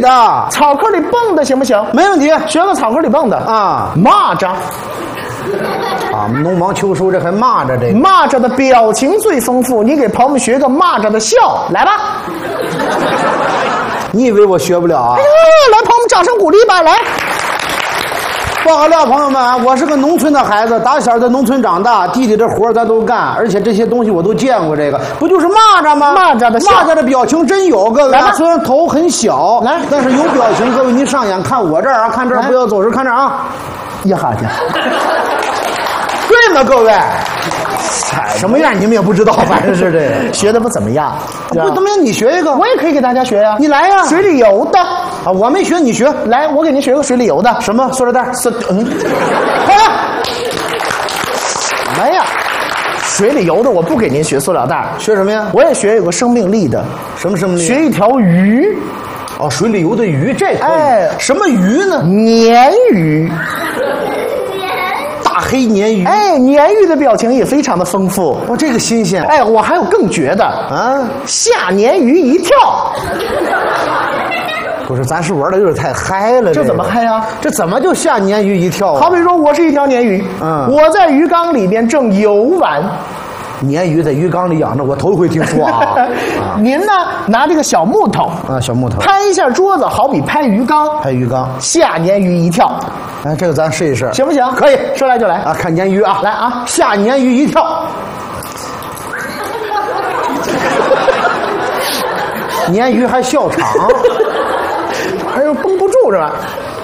的。 草坑里蹦的行不行？ 没问题， 学个草坑里蹦的啊。 蚂蚱。 啊，农忙秋收这还蚂蚱这个。 蚂蚱的表情最丰富，你给朋友们学个蚂蚱的笑，来吧。 你以为我学不了啊？ 哎呀，来，朋友们掌声鼓励吧，来。 报个料，朋友们，我是个农村的孩子，打小在农村长大，地里的活咱都干，而且这些东西我都见过。这个不就是蚂蚱吗？ 蚂蚱的笑， 蚂蚱的表情真有，各位。虽然头很小， 来， 但是有表情。各位，你上眼看我这儿啊，看这儿，不要走神，看这儿啊。 呀哈去， 对吗，各位？什么样你们也不知道，反正是这个， 学的不怎么样。 不怎么样，你学一个， 我也可以给大家学呀。 你来呀， 水里游的啊，我没学，你学。 来，我给您学个水里游的。 什么？塑料袋？ 快点！什么呀？水里游的我不给您学塑料袋， 学什么呀？ 我也学有个生命力的。 什么生命力？ 学一条鱼。 哦，水里游的鱼，这可以。 哎， 什么鱼呢？ 鲶鱼。 大黑鲶鱼。 哎，鲶鱼的表情也非常的丰富。 哦，这个新鲜。 哎，我还有更绝的啊，吓鲶鱼一跳。 不是，咱是玩的有点太嗨了。 这怎么嗨呀？ 这怎么就吓鲶鱼一跳啊？ 好比说，我是一条鲶鱼，我在鱼缸里边正游玩。 鲶鱼在鱼缸里养着，我头一回听说啊。 您呢，拿这个小木头啊，小木头拍一下桌子，好比拍鱼缸， 拍鱼缸， 吓鲶鱼一跳。 哎，这个咱试一试， 行不行？ 可以， 说来就来啊！看鲶鱼啊， 来啊， 吓鲶鱼一跳。鲶鱼还笑场， 还有绷不住是吧？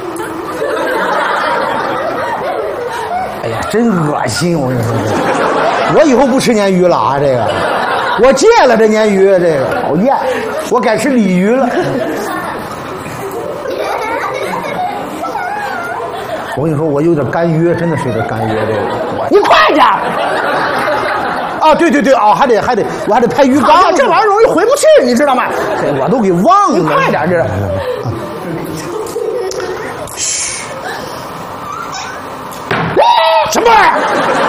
哎呀，真恶心！我跟你说，我以后不吃鲶鱼了啊！这个，我戒了这鲶鱼，这个讨厌，我改吃鲤鱼了。我跟你说，我有点干约，真的是有点干约。这个， 你快点！ 啊，对对对啊，还得，我还得拍鱼缸， 这玩意儿容易回不去，你知道吗？ 我都给忘了。 你快点，这。 嘘，什么玩意儿？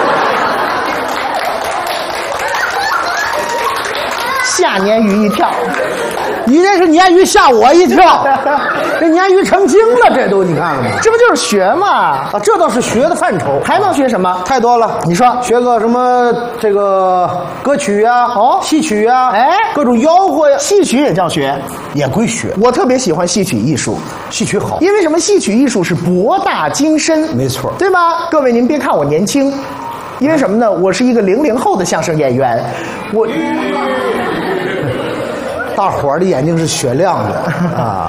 吓鲶鱼一跳， 你这是鲶鱼吓我一跳，这鲶鱼成精了，这都你看了吗？ 这不就是学嘛？ 啊，这倒是学的范畴， 还能学什么？ 太多了。 你说学个什么这个歌曲呀， 哦， 戏曲呀， 哎， 各种吆喝呀， 戏曲也叫学， 也归学。 我特别喜欢戏曲艺术， 戏曲好， 因为什么？戏曲艺术是博大精深， 没错， 对吧？各位，您别看我年轻，因为什么呢？我是一个00后的相声演员，我。 大伙儿的眼睛是雪亮的啊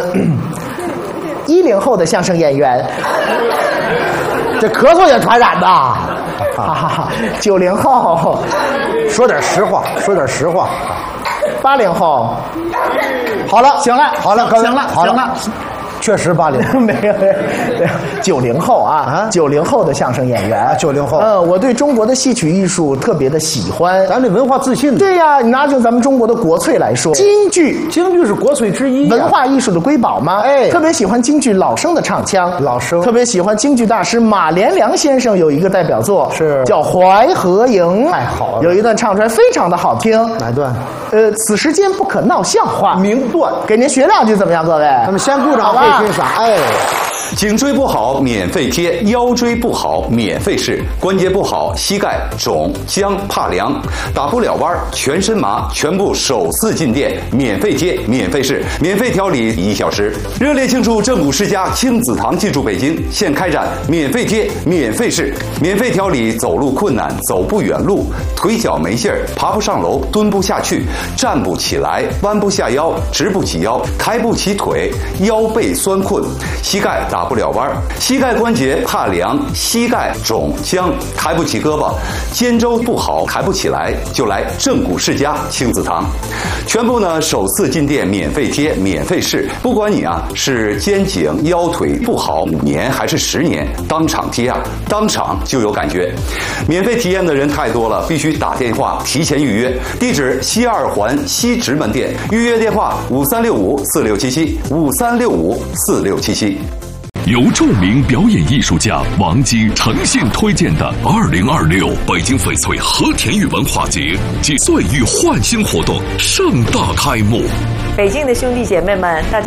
，10后的相声演员， 这咳嗽也传染的，哈哈，90后， 说点实话，说点实话 ，80后， 好了， 行了， 好了， 行了， 好了。确实80 没有，90后啊，90后的相声演员啊 ，90后。 我对中国的戏曲艺术特别的喜欢， 咱这文化自信。 对呀，你拿就咱们中国的国粹来说，京剧是国粹之一， 文化艺术的瑰宝吗？ 哎， 特别喜欢京剧老生的唱腔， 老生， 特别喜欢京剧大师马连良先生有一个代表作是叫《淮河营》， 太好了， 有一段唱出来非常的好听。 哪段？ 此时间不可闹笑话， 名段， 给您学2句怎么样，各位？ 咱们先鼓掌会欣赏，哎。 颈椎不好免费贴，腰椎不好免费试，关节不好膝盖肿僵怕凉，打不了弯全身麻，全部首次进店免费贴免费试，免费调理1小时。热烈庆祝正骨世家亲子堂进驻北京，现开展免费贴免费试，免费调理走路困难、走不远路、腿脚没劲儿、爬不上楼、蹲不下去、站不起来、弯不下腰、直不起腰、抬不起腿、腰背酸困、膝盖打不了弯，膝盖关节怕凉，膝盖肿僵，抬不起胳膊，肩周不好，抬不起来，就来正骨世家亲子堂。全部呢首次进店免费贴免费试，不管你啊是肩颈腰腿不好5年还是10年，当场贴啊，当场就有感觉。免费体验的人太多了，必须打电话提前预约。地址西2环西直门店，预约电话5365467753654677。 由著名表演艺术家王晶诚信推荐的2026北京翡翠和田玉文化节及岁与焕新活动盛大开幕。 北京的兄弟姐妹们，大家